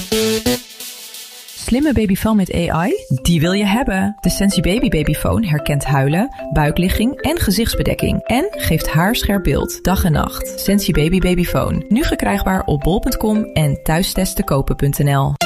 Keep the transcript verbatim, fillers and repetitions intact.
Slimme babyfoon met A I? Die wil je hebben. De Sensi Baby Babyfoon herkent huilen, buikligging en gezichtsbedekking. En geeft haarscherp beeld, dag en nacht. Sensi Baby Babyfoon. Nu verkrijgbaar op bol punt com en thuistesten kopen punt n l.